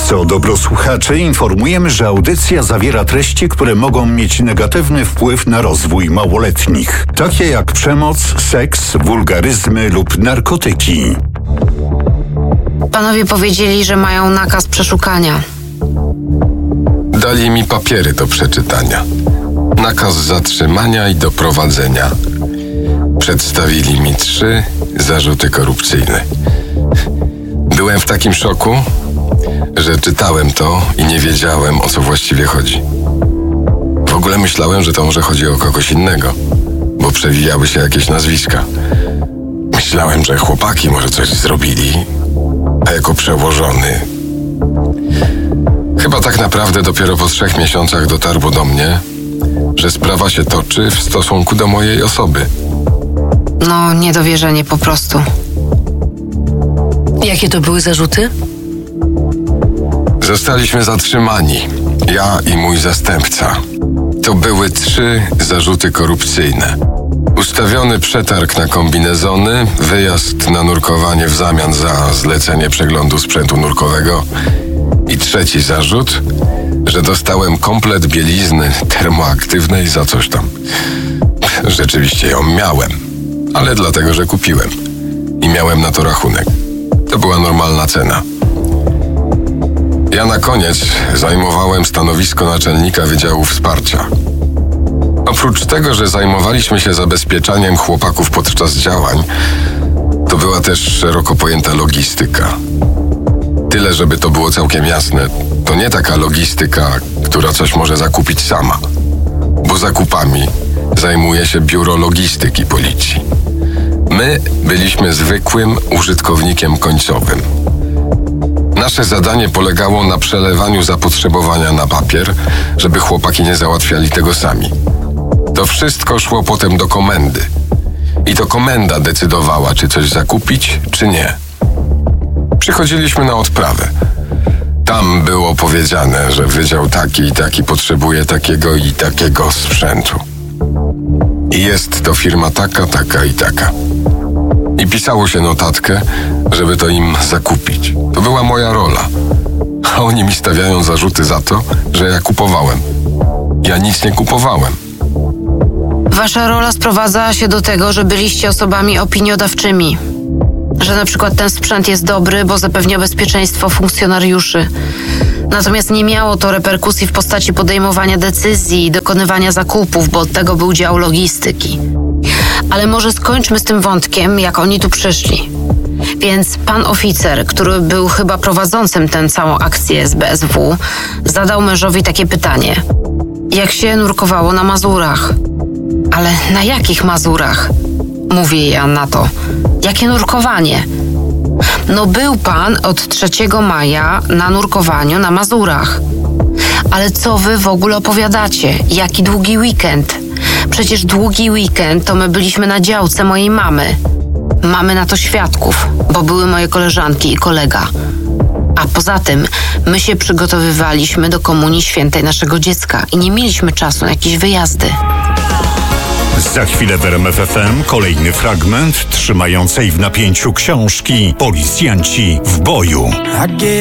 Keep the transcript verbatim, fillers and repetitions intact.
trosce o dobro słuchaczy informujemy, że audycja zawiera treści, które mogą mieć negatywny wpływ na rozwój małoletnich, takie jak przemoc, seks, wulgaryzmy lub narkotyki. Panowie powiedzieli, że mają nakaz przeszukania. Dali mi papiery do przeczytania. Nakaz zatrzymania i doprowadzenia. Przedstawili mi trzy zarzuty korupcyjne. Byłem w takim szoku, że czytałem to i nie wiedziałem, o co właściwie chodzi. W ogóle myślałem, że to może chodzi o kogoś innego, bo przewijały się jakieś nazwiska. Myślałem, że chłopaki może coś zrobili, a jako przełożony... Chyba tak naprawdę dopiero po trzech miesiącach dotarło do mnie, że sprawa się toczy w stosunku do mojej osoby. No, niedowierzenie po prostu. Jakie to były zarzuty? Zostaliśmy zatrzymani, ja i mój zastępca. To były trzy zarzuty korupcyjne. Ustawiony przetarg na kombinezony, wyjazd na nurkowanie w zamian za zlecenie przeglądu sprzętu nurkowego i trzeci zarzut, że dostałem komplet bielizny termoaktywnej za coś tam. Rzeczywiście ją miałem, ale dlatego, że kupiłem i miałem na to rachunek. To była normalna cena. Ja na koniec zajmowałem stanowisko naczelnika Wydziału Wsparcia. Oprócz tego, że zajmowaliśmy się zabezpieczaniem chłopaków podczas działań, to była też szeroko pojęta logistyka. Tyle, żeby to było całkiem jasne, to nie taka logistyka, która coś może zakupić sama, bo zakupami zajmuje się Biuro Logistyki Policji. My byliśmy zwykłym użytkownikiem końcowym. Nasze zadanie polegało na przelewaniu zapotrzebowania na papier, żeby chłopaki nie załatwiali tego sami. To wszystko szło potem do komendy. I to komenda decydowała, czy coś zakupić, czy nie. Przychodziliśmy na odprawę. Tam było powiedziane, że wydział taki i taki potrzebuje takiego i takiego sprzętu. I jest to firma taka, taka i taka. I pisało się notatkę, żeby to im zakupić. To była moja rola. A oni mi stawiają zarzuty za to, że ja kupowałem. Ja nic nie kupowałem. Wasza rola sprowadza się do tego, że byliście osobami opiniodawczymi. Że na przykład ten sprzęt jest dobry, bo zapewnia bezpieczeństwo funkcjonariuszy. Natomiast nie miało to reperkusji w postaci podejmowania decyzji i dokonywania zakupów, bo od tego był dział logistyki. Ale może skończmy z tym wątkiem, jak oni tu przyszli. Więc pan oficer, który był chyba prowadzącym tę całą akcję z B S W, zadał mężowi takie pytanie. Jak się nurkowało na Mazurach? Ale na jakich Mazurach? Mówię ja na to. Jakie nurkowanie? No był pan od trzeciego maja na nurkowaniu na Mazurach. Ale co wy w ogóle opowiadacie? Jaki długi weekend? Przecież długi weekend to my byliśmy na działce mojej mamy. Mamy na to świadków, bo były moje koleżanki i kolega. A poza tym my się przygotowywaliśmy do Komunii Świętej naszego dziecka i nie mieliśmy czasu na jakieś wyjazdy. Za chwilę w R M F F M kolejny fragment trzymającej w napięciu książki Policjanci w boju.